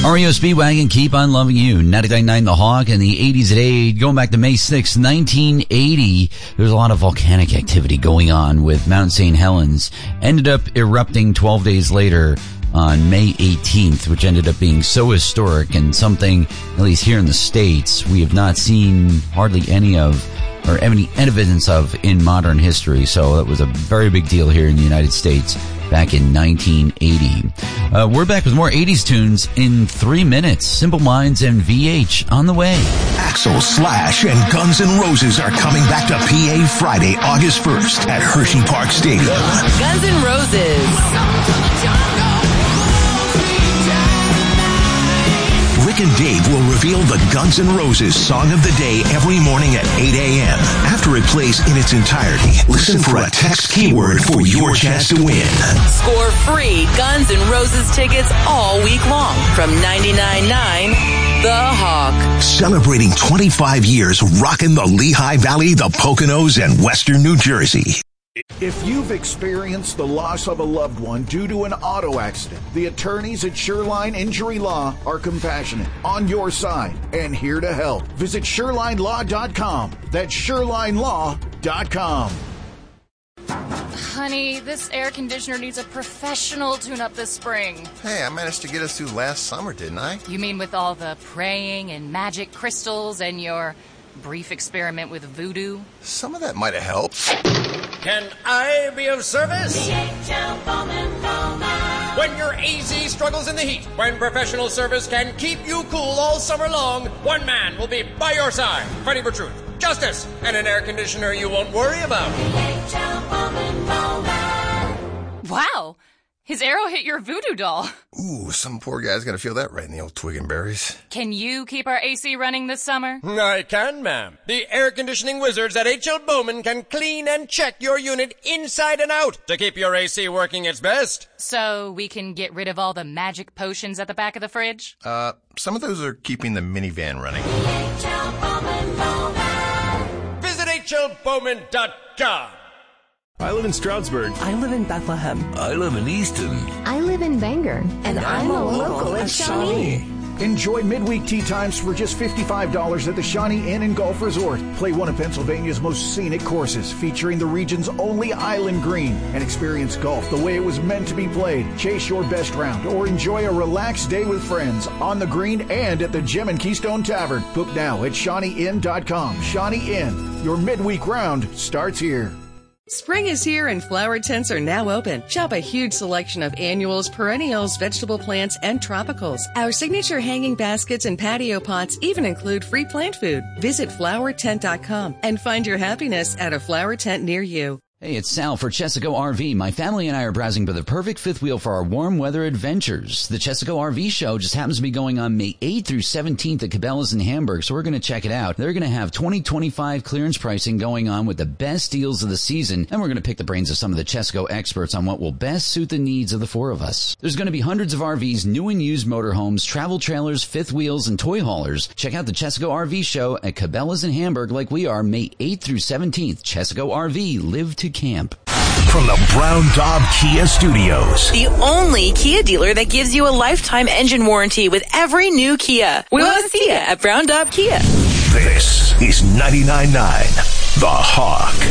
REO Speedwagon, Keep on Loving You, 99.9 The Hawk, in the 80s at 8, going back to May 6, 1980, there was a lot of volcanic activity going on with Mount St. Helens. Ended up erupting 12 days later on May 18th, which ended up being so historic and something, at least here in the States, we have not seen hardly any of, or any evidence of in modern history. So that was a very big deal here in the United States back in 1980. We're back with more 80s tunes in 3 minutes. Simple Minds and VH on the way. Axl, Slash, and Guns N' Roses are coming back to PA Friday, August 1st at Hershey Park Stadium. Guns N' Roses. Rick and Dave will reveal the Guns N' Roses Song of the Day every morning at 8 a.m. After it plays in its entirety, listen for a text keyword for your chance to win. Score free Guns N' Roses tickets all week long from 99.9 The Hawk. Celebrating 25 years rocking the Lehigh Valley, the Poconos, and Western New Jersey. If you've experienced the loss of a loved one due to an auto accident, the attorneys at Shoreline Injury Law are compassionate, on your side, and here to help. Visit ShorelineLaw.com. That's ShorelineLaw.com. Honey, this air conditioner needs a professional tune-up this spring. Hey, I managed to get us through last summer, didn't I? You mean with all the praying and magic crystals and your brief experiment with voodoo? Some of that might have helped. Can I be of service? DHL Bowman Bowman. When your AC struggles in the heat, when professional service can keep you cool all summer long, one man will be by your side, fighting for truth, justice, and an air conditioner you won't worry about. DHL Bowman Bowman. Wow! His arrow hit your voodoo doll. Ooh, some poor guy's gonna feel that right in the old twig and berries. Can you keep our AC running this summer? I can, ma'am. The air conditioning wizards at H.L. Bowman can clean and check your unit inside and out to keep your AC working its best. So we can get rid of all the magic potions at the back of the fridge? Some of those are keeping the minivan running. DHL Bowman Bowman. Visit HLBowman.com. I live in Stroudsburg. I live in Bethlehem. I live in Easton. I live in Bangor. And I'm a local at Shawnee. Enjoy midweek tea times for just $55 at the Shawnee Inn and Golf Resort. Play one of Pennsylvania's most scenic courses featuring the region's only island green and experience golf the way it was meant to be played. Chase your best round or enjoy a relaxed day with friends on the green and at the Gem and Keystone Tavern. Book now at ShawneeInn.com. Shawnee Inn, your midweek round starts here. Spring is here and flower tents are now open. Shop a huge selection of annuals, perennials, vegetable plants, and tropicals. Our signature hanging baskets and patio pots even include free plant food. Visit flowertent.com and find your happiness at a flower tent near you. Hey, it's Sal for Chesaco RV. My family and I are browsing for the perfect fifth wheel for our warm weather adventures. The Chesaco RV show just happens to be going on May 8th through 17th at Cabela's in Hamburg, so we're going to check it out. They're going to have 2025 clearance pricing going on with the best deals of the season, and we're going to pick the brains of some of the Chesaco experts on what will best suit the needs of the four of us. There's going to be hundreds of RVs, new and used motorhomes, travel trailers, fifth wheels, and toy haulers. Check out the Chesaco RV show at Cabela's in Hamburg like we are May 8th through 17th. Chesaco RV, live to camp. From the Brown Daub Kia Studios. The only Kia dealer that gives you a lifetime engine warranty with every new Kia. We want to see you at Brown Daub Kia. This is 99.9 The Hawk.